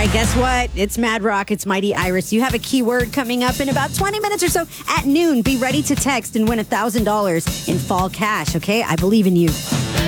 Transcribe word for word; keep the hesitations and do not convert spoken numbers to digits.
right, guess what? It's Mad Rock. It's Mighty Iris. You have a keyword coming up in about twenty minutes or so at noon. Be ready to text and win one thousand dollars in fall cash, okay? I believe in you.